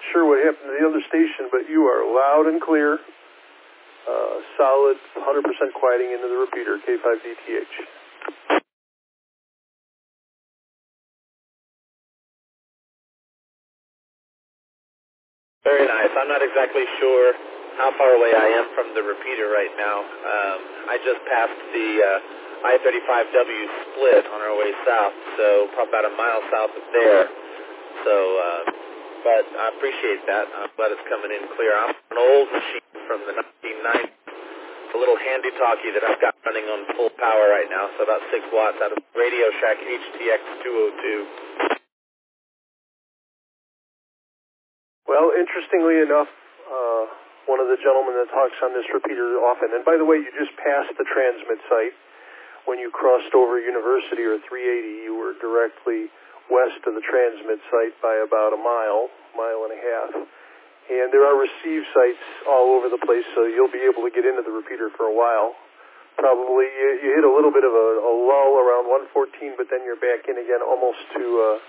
sure what happened to the other station, but you are loud and clear. Solid, 100% quieting into the repeater, K5DTH. Very nice. I'm not exactly sure how far away I am from the repeater right now. I just passed the I-35W split on our way south, so probably about a mile south of there. So, but I appreciate that. I'm glad it's coming in clear. I'm an old machine from the 1990s, a little handy talkie that I've got running on full power right now, so about 6 watts out of Radio Shack HTX 202. Well, interestingly enough, one of the gentlemen that talks on this repeater often, and by the way, you just passed the transmit site. When you crossed over University or 380, you were directly west of the transmit site by about a mile and a half. And there are receive sites all over the place, so you'll be able to get into the repeater for a while. Probably you hit a little bit of a lull around 114, but then you're back in again almost to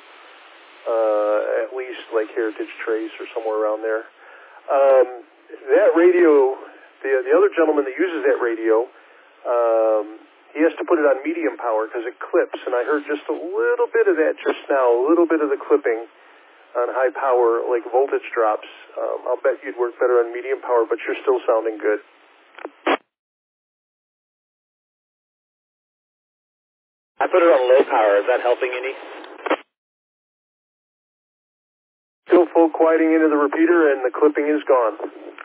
at least like Heritage Trace or somewhere around there. That radio, the other gentleman that uses that radio, he has to put it on medium power because it clips, and I heard just a little bit of that just now, a little bit of the clipping on high power, like voltage drops. I'll bet you'd work better on medium power, but you're still sounding good. I put it on low power. Is that helping any? Still full quieting into the repeater, and the clipping is gone.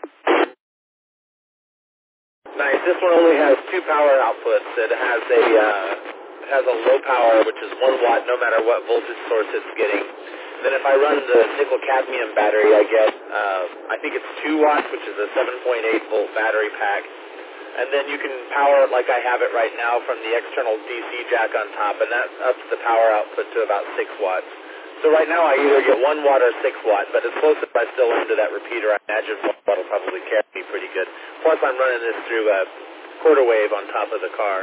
Nice. This one only has 2 power outputs. It has a low power, which is 1 watt, no matter what voltage source it's getting. Then if I run the nickel cadmium battery, I get I think it's 2 watts, which is a 7.8 volt battery pack. And then you can power it like I have it right now from the external DC jack on top, and that ups the power output to about 6 watts. So right now I either get 1 watt or 6 watt, but as close as I still into that repeater, I imagine 1 watt will probably carry me pretty good. Plus I'm running this through a quarter wave on top of the car.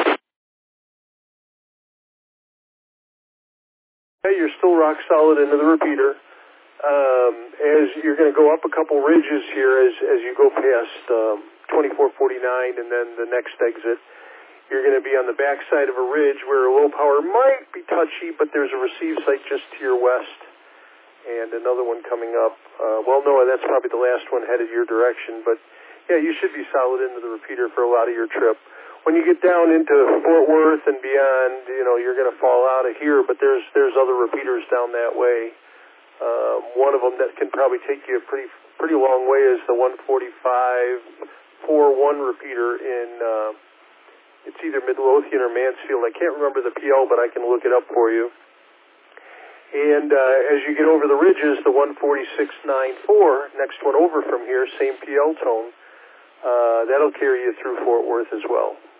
Hey, you're still rock solid into the repeater. As you're going to go up a couple ridges here as you go past 2449 and then the next exit, you're going to be on the back side of a ridge where low power might be touchy, but there's a receive site just to your west and another one coming up. Well, no, that's probably the last one headed your direction, but yeah, you should be solid into the repeater for a lot of your trip. When you get down into Fort Worth and beyond, you know, you're going to fall out of here, but there's other repeaters down that way. One of them that can probably take you a pretty long way is the 145.41 repeater in it's either Midlothian or Mansfield. I can't remember the PL, but I can look it up for you. And as you get over the ridges, the 146.94, next one over from here, same PL tone, that'll carry you through Fort Worth as well.